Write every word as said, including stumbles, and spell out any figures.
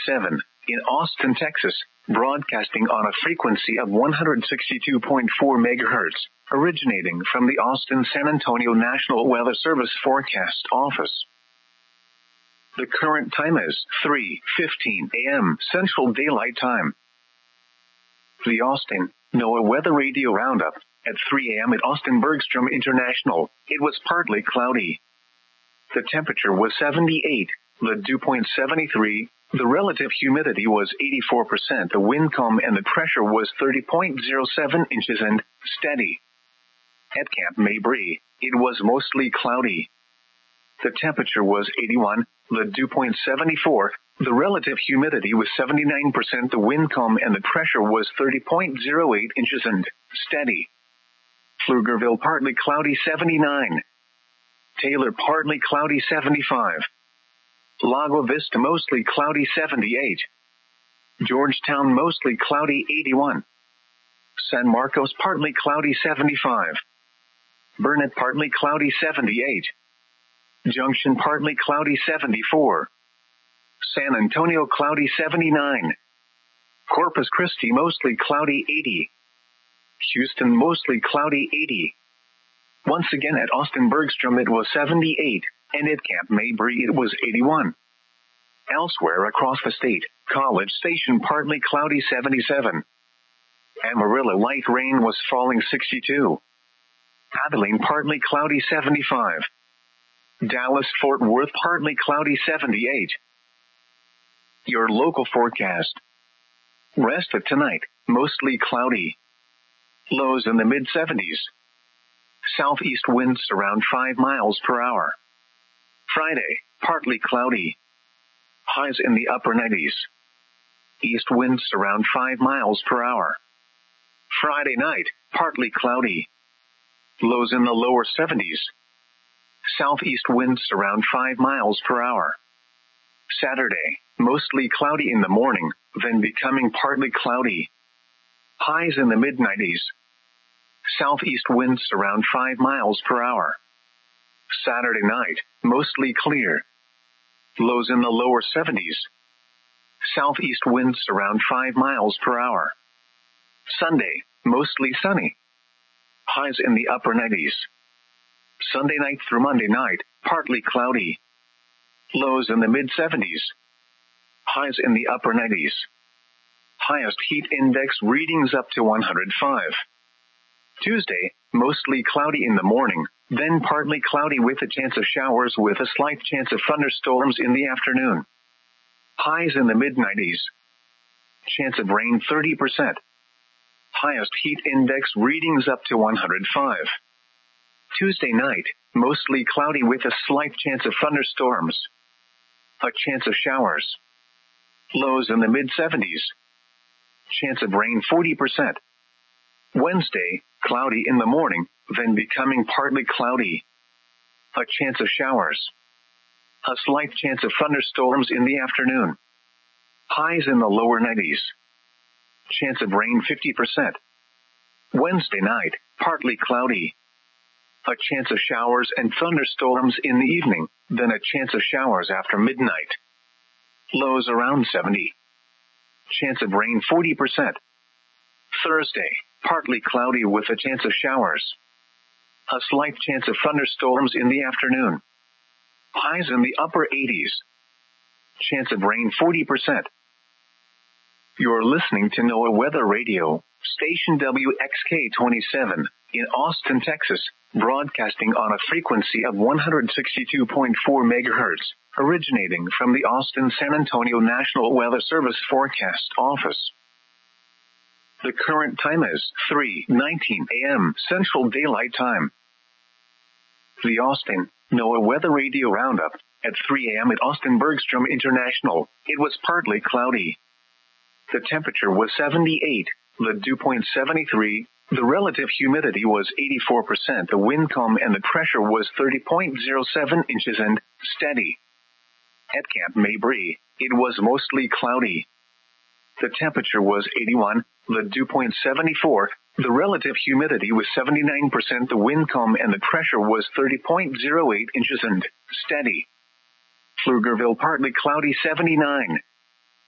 twenty-seven, in Austin, Texas, broadcasting on a frequency of one hundred sixty-two point four megahertz, originating from the Austin San Antonio National Weather Service Forecast Office. The current time is three fifteen a.m. Central Daylight Time. The Austin NOAA Weather Radio Roundup. At three a.m. at Austin Bergstrom International, it was partly cloudy. The temperature was seventy-eight, the dew point seventy-three, the relative humidity was eighty-four percent, the wind calm and the pressure was thirty point zero seven inches and steady. At Camp Mabry, it was mostly cloudy. The temperature was eighty-one, the dew point seventy-four, the relative humidity was seventy-nine percent, the wind calm and the pressure was thirty point zero eight inches and steady. Pflugerville partly cloudy seventy-nine. Taylor partly cloudy seventy-five. Lago Vista mostly cloudy seventy-eight. Georgetown mostly cloudy eighty-one. San Marcos partly cloudy seventy-five. Burnett partly cloudy seventy-eight. Junction partly cloudy seventy-four. San Antonio cloudy seventy-nine. Corpus Christi mostly cloudy eighty. Houston mostly cloudy eighty. Once again at Austin Bergstrom it was seventy-eight, and at Camp Mabry it was eighty-one. Elsewhere across the state, College Station partly cloudy seventy-seven. Amarillo light rain was falling sixty-two. Abilene partly cloudy seventy-five. Dallas-Fort Worth partly cloudy seventy-eight. Your local forecast. Rest of tonight, mostly cloudy. Lows in the mid-seventies. Southeast winds around five miles per hour. Friday, partly cloudy. Highs in the upper nineties. East winds around five miles per hour. Friday night, partly cloudy. Lows in the lower seventies. Southeast winds around five miles per hour. Saturday, mostly cloudy in the morning, then becoming partly cloudy. Highs in the mid-nineties. Southeast winds around five miles per hour. Saturday night, mostly clear. Lows in the lower seventies. Southeast winds around five miles per hour. Sunday, mostly sunny. Highs in the upper nineties. Sunday night through Monday night, partly cloudy. Lows in the mid-seventies. Highs in the upper nineties. Highest heat index readings up to one hundred five. Tuesday, mostly cloudy in the morning, then partly cloudy with a chance of showers with a slight chance of thunderstorms in the afternoon. Highs in the mid-nineties. Chance of rain thirty percent. Highest heat index readings up to one hundred five. Tuesday night, mostly cloudy with a slight chance of thunderstorms. A chance of showers. Lows in the mid-seventies. Chance of rain forty percent. Wednesday, cloudy in the morning, then becoming partly cloudy. A chance of showers. A slight chance of thunderstorms in the afternoon. Highs in the lower nineties. Chance of rain fifty percent. Wednesday night, partly cloudy. A chance of showers and thunderstorms in the evening, then a chance of showers after midnight. Lows around seventy. Chance of rain forty percent. Thursday, partly cloudy with a chance of showers. A slight chance of thunderstorms in the afternoon. Highs in the upper eighties. Chance of rain forty percent. You're listening to NOAA Weather Radio, station W X K twenty-seven, in Austin, Texas, broadcasting on a frequency of one hundred sixty-two point four megahertz, originating from the Austin San Antonio National Weather Service Forecast Office. The current time is three nineteen a.m. Central Daylight Time. The Austin NOAA Weather Radio Roundup. At three a.m. at Austin Bergstrom International, it was partly cloudy. The temperature was seventy-eight, the dew point seventy-three, the relative humidity was eighty-four percent, the wind calm and the pressure was thirty point zero seven inches and steady. At Camp Mabry, it was mostly cloudy. The temperature was eighty-one, the dew point seventy-four, the relative humidity was seventy-nine percent, the wind calm and the pressure was thirty point zero eight inches and steady. Pflugerville partly cloudy seventy-nine.